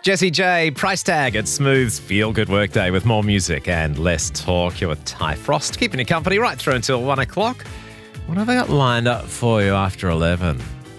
Jessie J, Price Tag at Smooth's Feel Good Workday with more music and less talk. You're with Ty Frost, keeping you company right through until 1 o'clock. What have I got lined up for you after 11?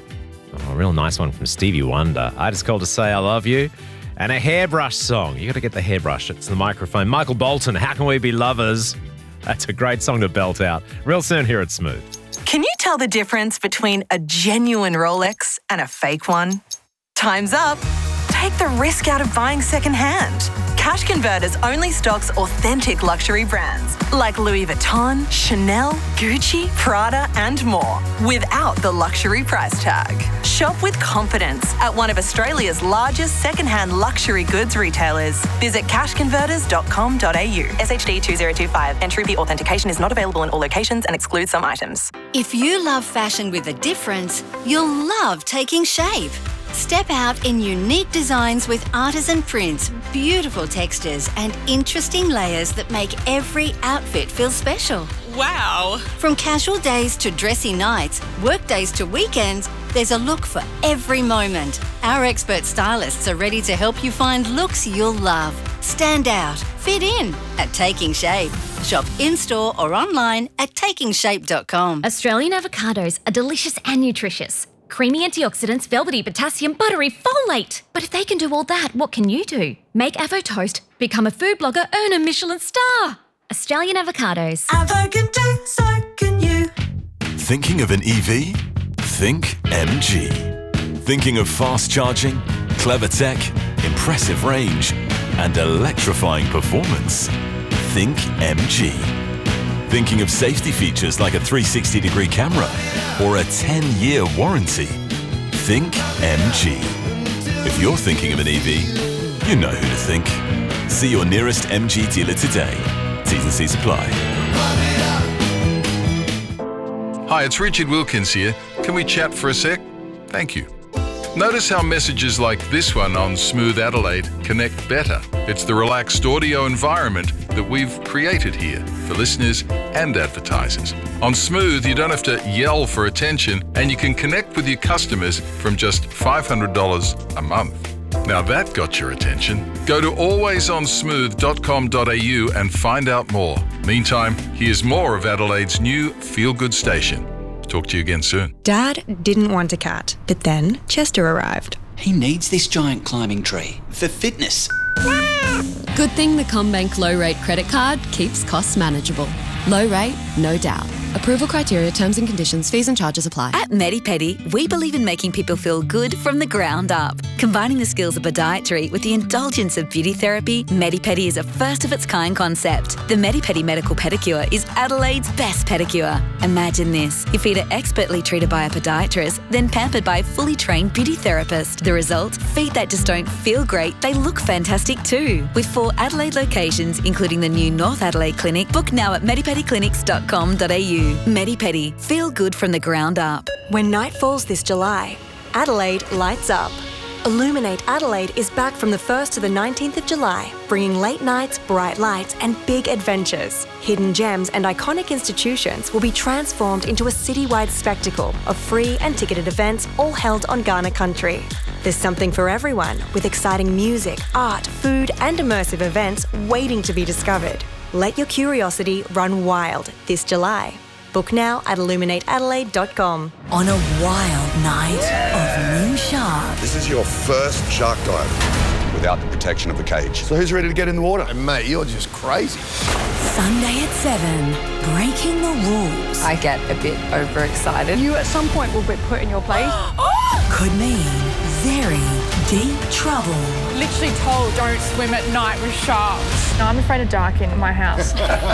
Oh, a real nice one from Stevie Wonder. I Just Called to Say I Love You. And a hairbrush song. You got to get the hairbrush. It's the microphone. Michael Bolton, How Can We Be Lovers? That's a great song to belt out. Real soon here at Smooth. Can you tell the difference between a genuine Rolex and a fake one? Time's up. Take the risk out of buying secondhand. Cash Converters only stocks authentic luxury brands like Louis Vuitton, Chanel, Gucci, Prada, and more without the luxury price tag. Shop with confidence at one of Australia's largest secondhand luxury goods retailers. Visit cashconverters.com.au. SHD 2025. Entry fee authentication is not available in all locations and excludes some items. If you love fashion with a difference, you'll love Taking Shape. Step out in unique designs with artisan prints, beautiful textures, and interesting layers that make every outfit feel special. Wow! From casual days to dressy nights, work days to weekends, there's a look for every moment. Our expert stylists are ready to help you find looks you'll love. Stand out, fit in at Taking Shape. Shop in-store or online at takingshape.com. Australian avocados are delicious and nutritious. Creamy antioxidants, velvety potassium, buttery folate. But if they can do all that, what can you do? Make Avo Toast, become a food blogger, earn a Michelin star. Australian avocados. Avo can do, so can you. Thinking of an EV? Think MG. Thinking of fast charging, clever tech, impressive range, and electrifying performance? Think MG. Thinking of safety features like a 360-degree camera or a 10-year warranty? Think MG. If you're thinking of an EV, you know who to think. See your nearest MG dealer today. T's and C's apply. Hi, it's Richard Wilkins here. Can we chat for a sec? Thank you. Notice how messages like this one on Smooth Adelaide connect better. It's the relaxed audio environment that we've created here for listeners and advertisers. On Smooth, you don't have to yell for attention and you can connect with your customers from just $500 a month. Now that got your attention. Go to alwaysonsmooth.com.au and find out more. Meantime, here's more of Adelaide's new feel-good station. Talk to you again soon. Dad didn't want a cat, but then Chester arrived. He needs this giant climbing tree for fitness. Good thing the CommBank low rate credit card keeps costs manageable. Low rate, no doubt. Approval criteria, terms and conditions, fees and charges apply. At MediPedi, we believe in making people feel good from the ground up. Combining the skills of podiatry with the indulgence of beauty therapy, MediPedi is a first-of-its-kind concept. The MediPedi Medical Pedicure is Adelaide's best pedicure. Imagine this. Your feet are expertly treated by a podiatrist, then pampered by a fully trained beauty therapist. The result? Feet that just don't feel great, they look fantastic too. With 4 Adelaide locations, including the new North Adelaide Clinic, book now at medipediclinics.com.au. MediPedi. Feel good from the ground up. When night falls this July, Adelaide lights up. Illuminate Adelaide is back from the 1st to the 19th of July, bringing late nights, bright lights and big adventures. Hidden gems and iconic institutions will be transformed into a citywide spectacle of free and ticketed events all held on Kaurna country. There's something for everyone, with exciting music, art, food and immersive events waiting to be discovered. Let your curiosity run wild this July. Book now at illuminateadelaide.com. On a wild night of new sharks. This is your first shark dive without the protection of the cage. So who's ready to get in the water? And mate, you're just crazy. Sunday at 7, breaking the rules. I get a bit overexcited. You at some point will be put in your place. Could mean very deep trouble. Literally told don't swim at night with sharks. No, I'm afraid of dark in my house.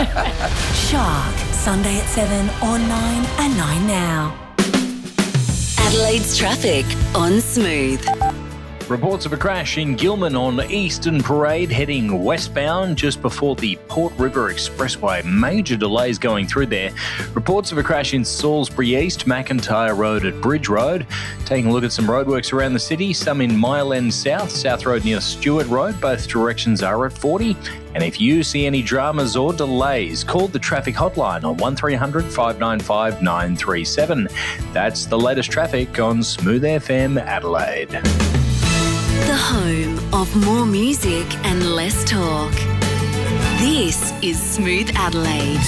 Shark, Sunday at 7 on 9 and 9 now. Adelaide's traffic on Smooth. Reports of a crash in Gilman on Eastern Parade heading westbound just before the Port River Expressway. Major delays going through there. Reports of a crash in Salisbury East, McIntyre Road at Bridge Road. Taking a look at some roadworks around the city, some in Mile End South, South Road near Stewart Road. Both directions are at 40. And if you see any dramas or delays, call the traffic hotline on 1300 595 937. That's the latest traffic on Smooth FM Adelaide. The home of more music and less talk. This is Smooth Adelaide.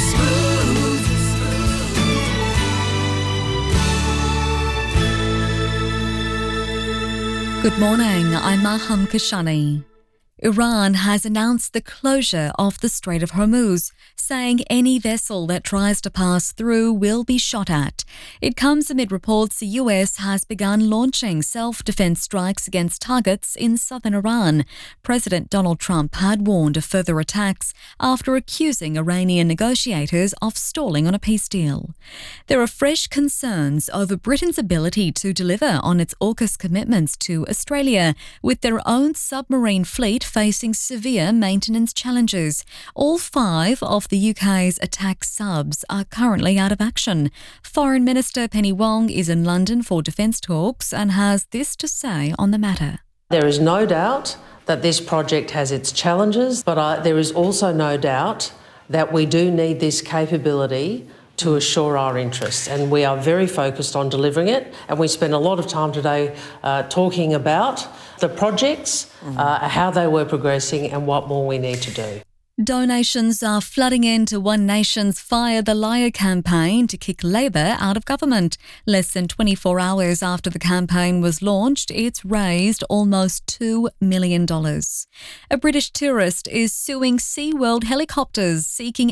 Good morning, I'm Maham Kashani. Iran has announced the closure of the Strait of Hormuz, saying any vessel that tries to pass through will be shot at. It comes amid reports the US has begun launching self-defense strikes against targets in southern Iran. President Donald Trump had warned of further attacks after accusing Iranian negotiators of stalling on a peace deal. There are fresh concerns over Britain's ability to deliver on its AUKUS commitments to Australia, with their own submarine fleet facing severe maintenance challenges. All 5 of the UK's attack subs are currently out of action. Foreign Minister Penny Wong is in London for defence talks and has this to say on the matter. There is no doubt that this project has its challenges, but there is also no doubt that we do need this capability to assure our interests, and we are very focused on delivering it. And we spent a lot of time today talking about the projects, how they were progressing and what more we need to do. Donations are flooding into One Nation's Fire the Liar campaign to kick Labor out of government. Less than 24 hours after the campaign was launched, it's raised almost $2 million. A British tourist is suing SeaWorld Helicopters, seeking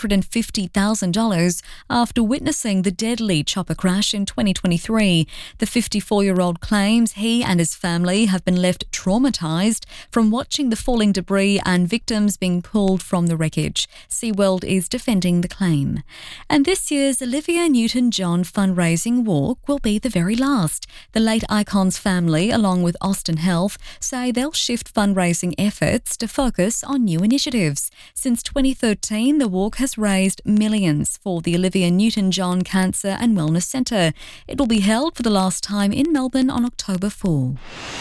$850,000 after witnessing the deadly chopper crash in 2023. The 54-year-old claims he and his family have been left traumatised from watching the falling debris and victims being pulled from the wreckage. SeaWorld is defending the claim. And this year's Olivia Newton-John fundraising walk will be the very last. The late icon's family, along with Austin Health, say they'll shift fundraising efforts to focus on new initiatives. Since 2013, the walk has raised millions for the Olivia Newton-John Cancer and Wellness Centre. It will be held for the last time in Melbourne on October 4.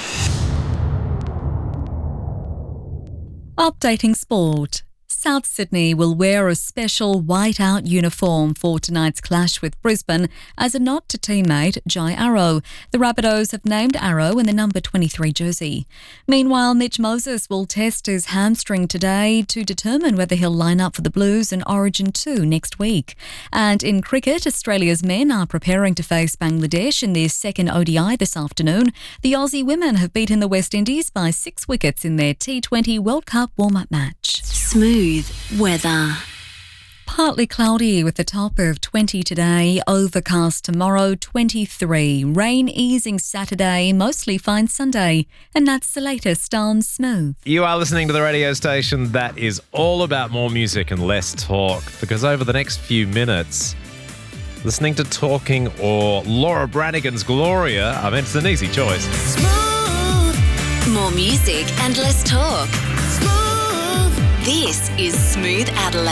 Updating sport. South Sydney will wear a special white-out uniform for tonight's clash with Brisbane as a nod to teammate Jai Arrow. The Rabbitohs have named Arrow in the number 23 jersey. Meanwhile, Mitch Moses will test his hamstring today to determine whether he'll line up for the Blues in Origin 2 next week. And in cricket, Australia's men are preparing to face Bangladesh in their second ODI this afternoon. The Aussie women have beaten the West Indies by 6 wickets in their T20 World Cup warm-up match. Smooth weather. Partly cloudy with a top of 20 today, overcast tomorrow 23, rain easing Saturday, mostly fine Sunday. And that's the latest on Smooth. You are listening to the radio station that is all about more music and less talk, because over the next few minutes, listening to Talking or Laura Branigan's Gloria, I mean, it's an easy choice. Smooth. More music and less talk. Smooth. This is Smooth Adelaide.